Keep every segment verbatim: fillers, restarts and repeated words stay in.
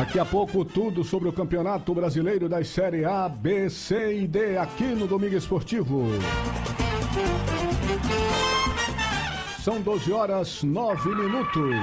Daqui a pouco tudo sobre o Campeonato Brasileiro das Série A, B, C e D aqui no Domingo Esportivo. São doze horas, nove minutos.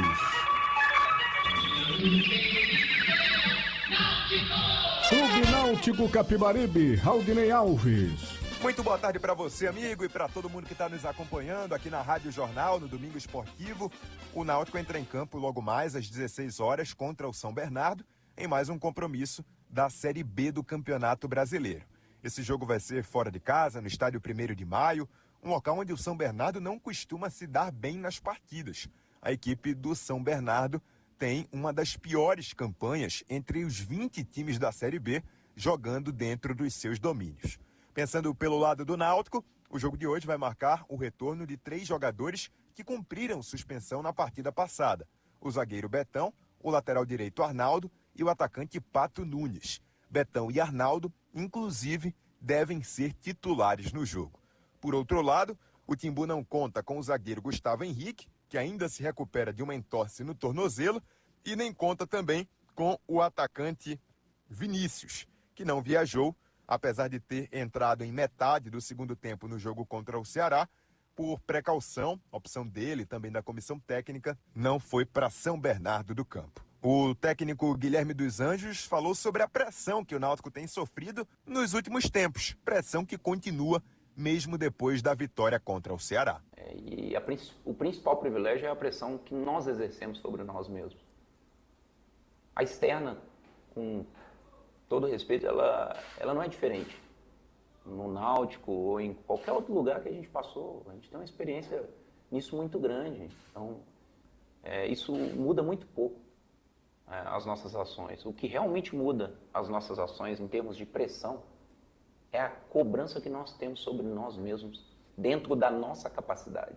Clube Náutico Capibaribe, Raudinei Alves. Muito boa tarde para você, amigo, e para todo mundo que está nos acompanhando aqui na Rádio Jornal, no Domingo Esportivo. O Náutico entra em campo logo mais às dezesseis horas contra o São Bernardo, em mais um compromisso da Série B do Campeonato Brasileiro. Esse jogo vai ser fora de casa, no estádio primeiro de maio, um local onde o São Bernardo não costuma se dar bem nas partidas. A equipe do São Bernardo tem uma das piores campanhas entre os vinte times da Série B jogando dentro dos seus domínios. Pensando pelo lado do Náutico, o jogo de hoje vai marcar o retorno de três jogadores que cumpriram suspensão na partida passada. O zagueiro Betão, o lateral direito Arnaldo e o atacante Pato Nunes. Betão e Arnaldo, inclusive, devem ser titulares no jogo. Por outro lado, o Timbu não conta com o zagueiro Gustavo Henrique, que ainda se recupera de uma entorse no tornozelo, e nem conta também com o atacante Vinícius, que não viajou, apesar de ter entrado em metade do segundo tempo no jogo contra o Ceará, por precaução, opção dele, também da comissão técnica, não foi para São Bernardo do Campo. O técnico Guilherme dos Anjos falou sobre a pressão que o Náutico tem sofrido nos últimos tempos, pressão que continua mesmo depois da vitória contra o Ceará. É, e a, o principal privilégio é a pressão que nós exercemos sobre nós mesmos. A externa, com todo respeito, ela, ela não é diferente. No Náutico ou em qualquer outro lugar que a gente passou, a gente tem uma experiência nisso muito grande. Então, é, isso muda muito pouco é, as nossas ações. O que realmente muda as nossas ações em termos de pressão é a cobrança que nós temos sobre nós mesmos, dentro da nossa capacidade.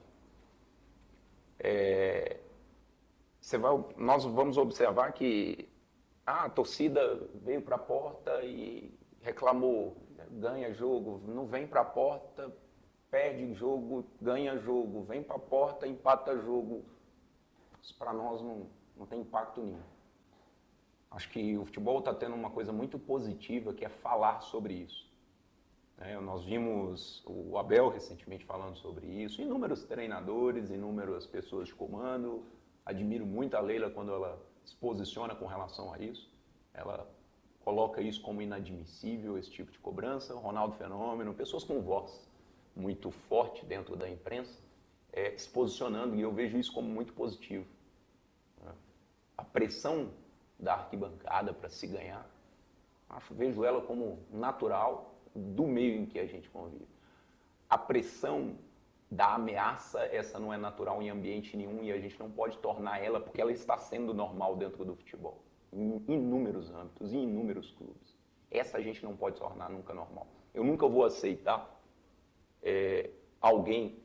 É, você vai, nós vamos observar que ah, a torcida veio para a porta e reclamou, ganha jogo, não vem para a porta, perde jogo, ganha jogo, vem para a porta, empata jogo. Isso para nós não, não tem impacto nenhum. Acho que o futebol está tendo uma coisa muito positiva, que é falar sobre isso. É, nós vimos o Abel recentemente falando sobre isso, inúmeros treinadores, inúmeras pessoas de comando. Admiro muito a Leila quando ela se posiciona com relação a isso. Ela coloca isso como inadmissível, esse tipo de cobrança. Ronaldo Fenômeno, pessoas com voz muito forte dentro da imprensa, é, se posicionando, e eu vejo isso como muito positivo. A pressão da arquibancada para se ganhar, acho, vejo ela como natural do meio em que a gente convive. A pressão da ameaça, essa não é natural em ambiente nenhum e a gente não pode tornar ela, porque ela está sendo normal dentro do futebol, em inúmeros âmbitos, em inúmeros clubes. Essa a gente não pode tornar nunca normal. Eu nunca vou aceitar é, alguém